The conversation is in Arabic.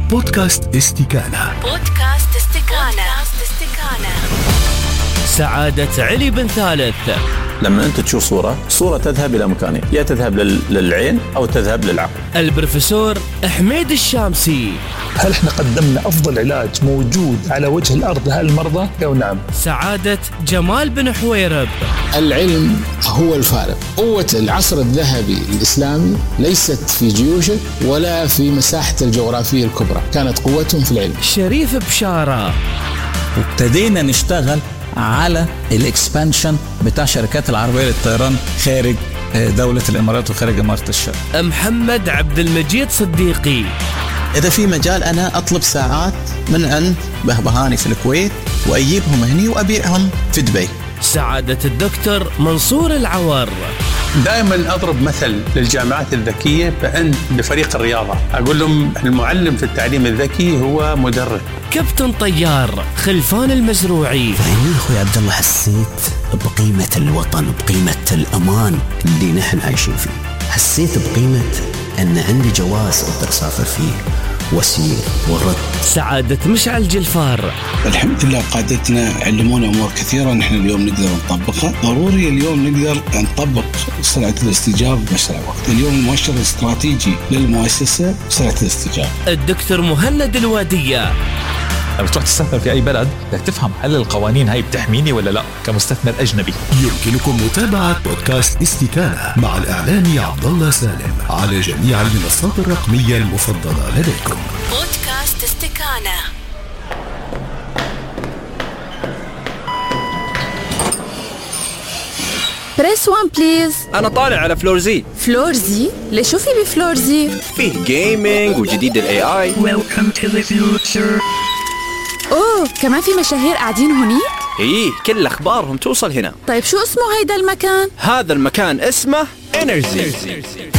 بودكاست استكانة. سعادة علي بن ثالث. لما أنت تشوف صورة تذهب إلى مكانين، يا تذهب للعين أو تذهب للعقل. البروفيسور حميد الشامسي. هل احنا قدمنا أفضل علاج موجود على وجه الأرض لهالمرضى أو نعم؟ سعادة جمال بن حويرب. العلم هو الفارق. قوة العصر الذهبي الإسلامي ليست في جيوشه ولا في مساحة الجغرافية الكبرى، كانت قوتهم في العلم. شريف بشارة. وابتدينا نشتغل على الاكسبانشن بتاع شركات العربية للطيران خارج دولة الإمارات وخارج إمارة الشرق. محمد عبد المجيد صديقي. إذا في مجال أنا أطلب ساعات من عند بهبهاني في الكويت وأجيبهم هني وأبيعهم في دبي. سعادة الدكتور منصور العور. دائما أضرب مثل للجامعات الذكية بأن لفريق الرياضة أقول لهم المعلم في التعليم الذكي هو مدرب. كابتن طيار خلفان المزروعي. فإني أخوي عبد الله حسيت بقيمة الوطن، بقيمة الأمان اللي نحن عايشين فيه. حسيت بقيمة أن عندي جواز أقدر أسافر فيه وسير ورد. سعادة مشعل جلفار. الحمد لله قادتنا علمونا أمور كثيرة نحن اليوم نقدر نطبقها. ضروري اليوم نقدر نطبق سرعة الاستجابة بأسرع وقت. اليوم المؤشر الاستراتيجي للمؤسسة سرعة الاستجابة. الدكتور مهند الوادية. لما تروح تستثمر في أي بلد بدك تفهم هل القوانين هاي بتحميني ولا لا كمستثمر أجنبي. يمكنكم متابعة بودكاست استكانة مع الإعلامي عبد الله سالم على جميع المنصات الرقمية المفضلة لديكم. بودكاست استكانة. بريس 1 بليز. أنا طالع على فلور زي. فلور زي؟ ليش شو في بفلور زي؟ فيه جيمينج وجديد ال AI. Welcome to the future. أوه كمان في مشاهير قاعدين هوني؟ إيه كل أخبارهم توصل هنا. طيب شو اسمه هيدا المكان؟ هذا المكان اسمه Energy.